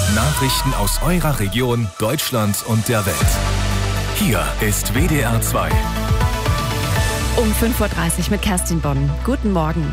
Nachrichten aus eurer Region, Deutschland und der Welt. Hier ist WDR 2. Um 5:30 Uhr mit Kerstin Bonn. Guten Morgen.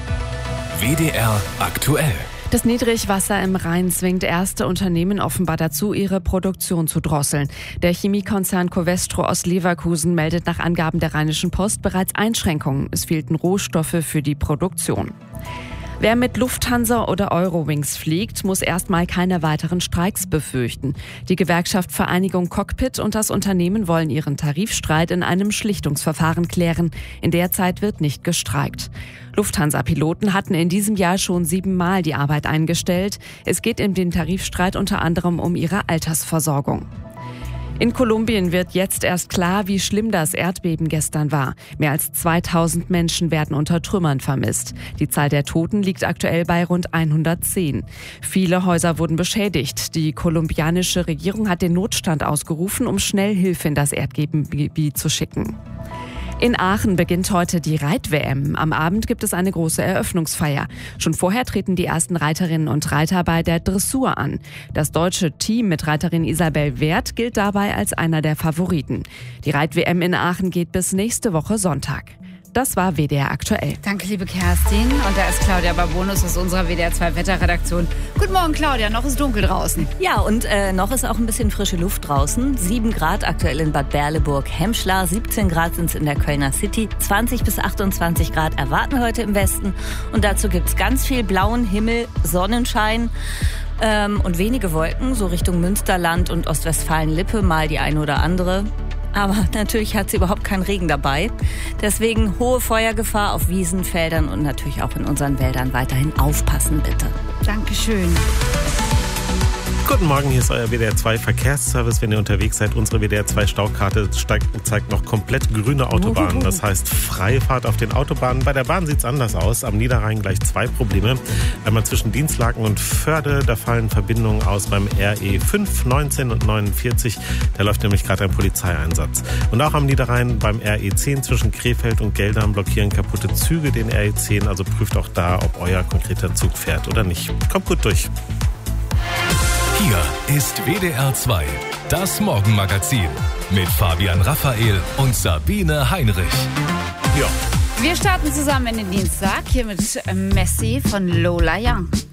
WDR aktuell. Das Niedrigwasser im Rhein zwingt erste Unternehmen offenbar dazu, ihre Produktion zu drosseln. Der Chemiekonzern Covestro aus Leverkusen meldet nach Angaben der Rheinischen Post bereits Einschränkungen. Es fehlten Rohstoffe für die Produktion. Wer mit Lufthansa oder Eurowings fliegt, muss erstmal keine weiteren Streiks befürchten. Die Gewerkschaft Vereinigung Cockpit und das Unternehmen wollen ihren Tarifstreit in einem Schlichtungsverfahren klären. In der Zeit wird nicht gestreikt. Lufthansa-Piloten hatten in diesem Jahr schon 7-mal die Arbeit eingestellt. Es geht in den Tarifstreit unter anderem um ihre Altersversorgung. In Kolumbien wird jetzt erst klar, wie schlimm das Erdbeben gestern war. Mehr als 2000 Menschen werden unter Trümmern vermisst. Die Zahl der Toten liegt aktuell bei rund 110. Viele Häuser wurden beschädigt. Die kolumbianische Regierung hat den Notstand ausgerufen, um schnell Hilfe in das Erdbebengebiet zu schicken. In Aachen beginnt heute die Reit-WM. Am Abend gibt es eine große Eröffnungsfeier. Schon vorher treten die ersten Reiterinnen und Reiter bei der Dressur an. Das deutsche Team mit Reiterin Isabel Werth gilt dabei als einer der Favoriten. Die Reit-WM in Aachen geht bis nächste Woche Sonntag. Das war WDR aktuell. Danke, liebe Kerstin. Und da ist Claudia Babonus aus unserer WDR 2 Wetterredaktion. Guten Morgen, Claudia. Noch ist dunkel draußen. Ja, und noch ist auch ein bisschen frische Luft draußen. 7 Grad aktuell in Bad Berleburg-Hemschlar, 17 Grad sind es in der Kölner City, 20 bis 28 Grad erwarten wir heute im Westen. Und dazu gibt's ganz viel blauen Himmel, Sonnenschein und wenige Wolken, so Richtung Münsterland und Ostwestfalen-Lippe, mal die eine oder andere. Aber natürlich hat sie überhaupt keinen Regen dabei. Deswegen hohe Feuergefahr auf Wiesen, Feldern und natürlich auch in unseren Wäldern. Weiterhin aufpassen, bitte. Dankeschön. Guten Morgen, hier ist euer WDR 2 Verkehrsservice. Wenn ihr unterwegs seid, unsere WDR 2 Staukarte zeigt noch komplett grüne Autobahnen. Das heißt Freifahrt auf den Autobahnen. Bei der Bahn sieht es anders aus. Am Niederrhein gleich 2 Probleme. Einmal zwischen Dienstlaken und Förde. Da fallen Verbindungen aus beim RE 5, 19 und 49. Da läuft nämlich gerade ein Polizeieinsatz. Und auch am Niederrhein beim RE 10 zwischen Krefeld und Geldern blockieren kaputte Züge den RE 10. Also prüft auch da, ob euer konkreter Zug fährt oder nicht. Kommt gut durch. Hier ist WDR 2, das Morgenmagazin mit Fabian Raphael und Sabine Heinrich. Ja. Wir starten zusammen in den Dienstag hier mit Messi von Lola Young.